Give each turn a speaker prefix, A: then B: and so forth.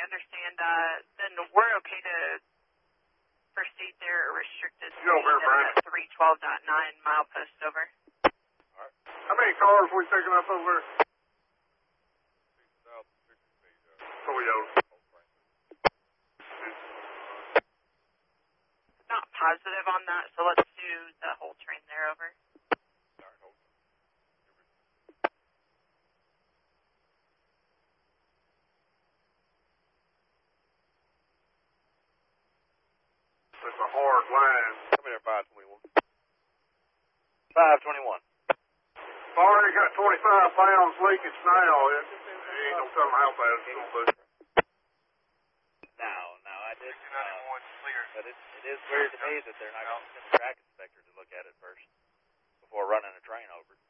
A: understand. Then we're okay to proceed there restricted speed
B: Brandon.
A: at 312.9 milepost, over.
B: All right. How many cars we picking up over there? Toyota.
A: Not positive on that, so let's do the whole train there, over.
B: It's a hard line.
C: Come here, 521. 521.
B: Already got 25 pounds leakage now. It ain't no telling how fast it's going to be.
C: Now, I did. But it is weird to me that they're not going to send a track inspector to look at it first before running a train over it.